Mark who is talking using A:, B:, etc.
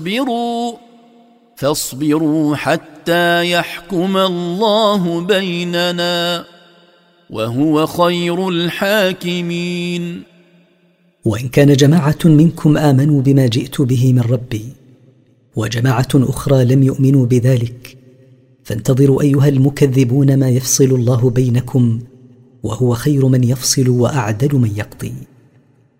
A: فاصبروا حتى يحكم الله بيننا وهو خير الحاكمين.
B: وإن كان جماعة منكم آمنوا بما جئت به من ربي وجماعة أخرى لم يؤمنوا بذلك فانتظروا أيها المكذبون ما يفصل الله بينكم وهو خير من يفصل وأعدل من يقضي.